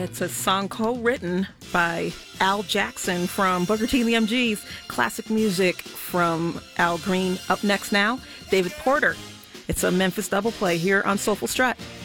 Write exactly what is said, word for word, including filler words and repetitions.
it's a song co-written by Al Jackson from Booker T and the M Gs. Classic music from Al Green. Up next now, David Porter. It's a Memphis double play here on Soulful Strut.